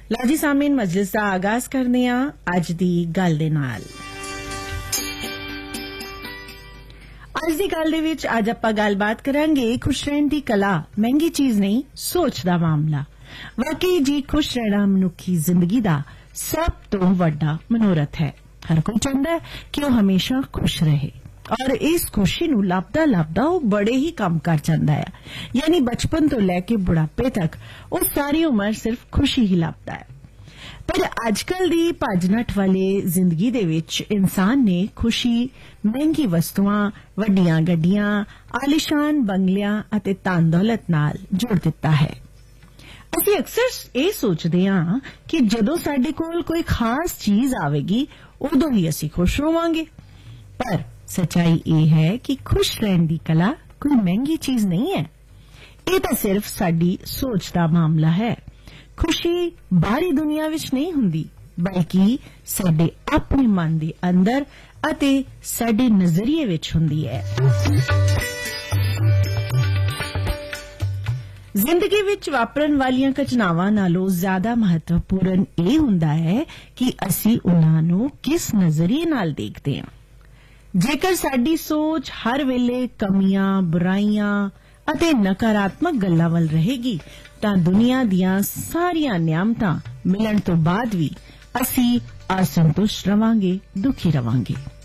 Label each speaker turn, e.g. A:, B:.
A: लो जी सामीन, मजलिस का आगाज करने अज दी गल दे नाल। अज दी गल दे विच अज आपां गलबात करांगे खुश रहण दी कला, महंगी चीज नहीं सोच दा मामला। वाकई जी खुश रहना मनुखी जिंदगी दा सब तो वड्डा मनोरथ है। हर कोई चाहता है कि वह हमेशा खुश रहे और इस खुशी नूं लभदा लभदा वो बड़े ही कम कर जांदा है। यानी बचपन तो लैके बुढ़ापे तक वो सारी उम्र सिर्फ खुशी ही लभदा है। पर अजकल दी भज-नठ वाले जिंदगी दे विच इंसान ने खुशी महंगी वस्तुआं, वड्डियां गड्डियां, आलिशान बंगलियां अते धन दौलत नाल जोड़ दिता है। ਅਸੀਂ अक्सर ये सोचते हाँ कि जदों साडे कोल कोई खास चीज आवेगी उदों ही असी खुश होवांगे। पर सच्चाई ये है कि खुश रहने की कला कोई महंगी चीज नहीं है। ये तो सिर्फ साडी सोच का मामला है। खुशी बाहरी दुनिया विच नहीं हुंदी, बल्कि साडे अपने मन दे अंदर अते साडे नजरिए विच हुंदी है। जिंदगी विच वापरन वालियां घटनावां नालों ज्यादा महत्वपूर्ण ये हुंदा है कि असी उन्हां नूं किस नजरिए नाल देखते हैं। जेकर साडी सोच हर वेले कमियां, बुराइयां अते नकारात्मक गल्लां वल रहेगी तां दुनिया दियां सारियां नियामतां मिलण तो बाद भी असी असंतुष्ट रवांगे, दुखी रवांगे।